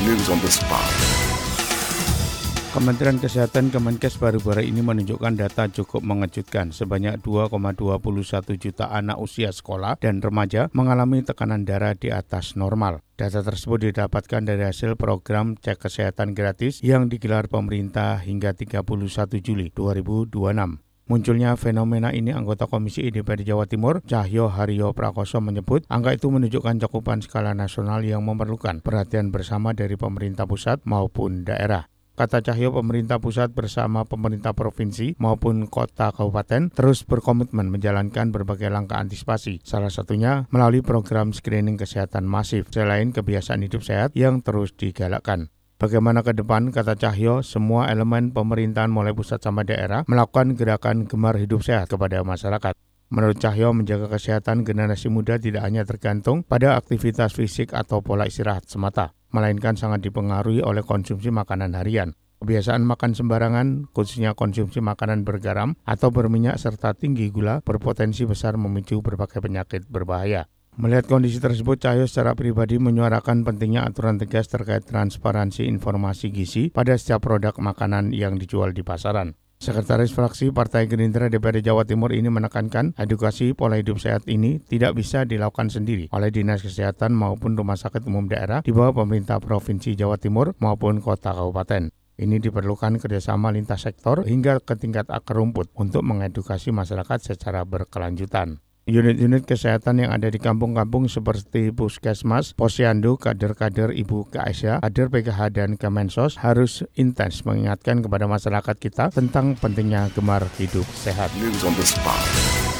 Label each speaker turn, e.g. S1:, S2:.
S1: News on the spot.
S2: Kementerian Kesehatan Kemenkes baru-baru ini menunjukkan data cukup mengejutkan. Sebanyak 2,21 juta anak usia sekolah dan remaja mengalami tekanan darah di atas normal. Data tersebut didapatkan dari hasil program cek kesehatan gratis yang digelar pemerintah hingga 31 Juli 2026. Munculnya fenomena ini, anggota Komisi DPRD Jawa Timur, Cahyo Haryo Prakoso menyebut angka itu menunjukkan cakupan skala nasional yang memerlukan perhatian bersama dari pemerintah pusat maupun daerah. Kata Cahyo, pemerintah pusat bersama pemerintah provinsi maupun kota kabupaten terus berkomitmen menjalankan berbagai langkah antisipasi, salah satunya melalui program screening kesehatan masif, selain kebiasaan hidup sehat yang terus digalakkan. Bagaimana ke depan, kata Cahyo, semua elemen pemerintahan mulai pusat sampai daerah melakukan gerakan gemar hidup sehat kepada masyarakat. Menurut Cahyo, menjaga kesehatan generasi muda tidak hanya tergantung pada aktivitas fisik atau pola istirahat semata, melainkan sangat dipengaruhi oleh konsumsi makanan harian. Kebiasaan makan sembarangan, khususnya konsumsi makanan bergaram atau berminyak serta tinggi gula, berpotensi besar memicu berbagai penyakit berbahaya. Melihat kondisi tersebut, Cahyo secara pribadi menyuarakan pentingnya aturan tegas terkait transparansi informasi gizi pada setiap produk makanan yang dijual di pasaran. Sekretaris Fraksi Partai Gerindra DPRD Jawa Timur ini menekankan edukasi pola hidup sehat ini tidak bisa dilakukan sendiri oleh Dinas Kesehatan maupun Rumah Sakit Umum Daerah di bawah pemerintah Provinsi Jawa Timur maupun kota kabupaten. Ini diperlukan kerjasama lintas sektor hingga ke tingkat akar rumput untuk mengedukasi masyarakat secara berkelanjutan. Unit-unit kesehatan yang ada di kampung-kampung seperti Puskesmas, Posyandu, kader-kader Ibu KSA, kader PKH dan Kemensos harus intens mengingatkan kepada masyarakat kita tentang pentingnya gemar hidup sehat.
S1: News on the spot.